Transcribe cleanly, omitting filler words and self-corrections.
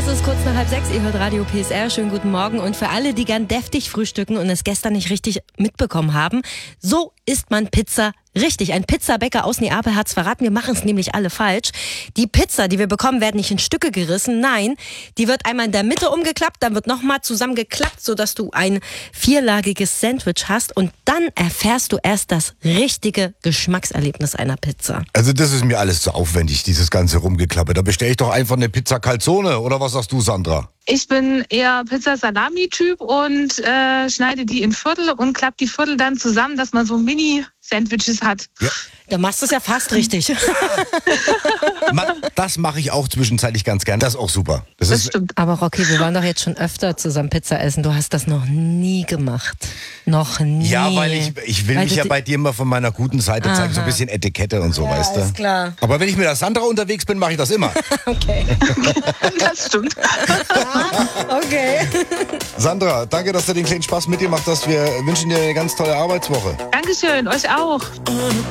Es ist kurz nach 5:30, ihr hört Radio PSR, schönen guten Morgen. Und für alle, die gern deftig frühstücken und es gestern nicht richtig mitbekommen haben, so isst man Pizza richtig. Ein Pizzabäcker aus Neapel hat's verraten, wir machen es nämlich alle falsch. Die Pizza, die wir bekommen, werden nicht in Stücke gerissen, nein, die wird einmal in der Mitte umgeklappt, dann wird nochmal zusammengeklappt, sodass du ein vierlagiges Sandwich hast und dann erfährst du erst das richtige Geschmackserlebnis einer Pizza. Also das ist mir alles zu aufwendig, dieses ganze Rumgeklappe. Da bestelle ich doch einfach eine Pizza Calzone, oder was sagst du, Sandra? Ich bin eher Pizza-Salami-Typ und schneide die in Viertel und klappe die Viertel dann zusammen, dass man so Mini-Sandwiches hat. Ja. Da machst du es ja fast richtig. Das mache ich auch zwischenzeitlich ganz gern. Das ist auch super. Das stimmt. Aber Rocky, wir waren doch jetzt schon öfter zusammen Pizza essen. Du hast das noch nie gemacht. Noch nie. Ja, weil ich will mich ja bei dir mal von meiner guten Seite zeigen. So ein bisschen Etikette und so, weißt du. Alles klar. Aber wenn ich mit der Sandra unterwegs bin, mache ich das immer. Okay. Das stimmt. Okay. Sandra, danke, dass du den kleinen Spaß mitgemacht hast. Wir wünschen dir eine ganz tolle Arbeitswoche. Dankeschön, euch auch.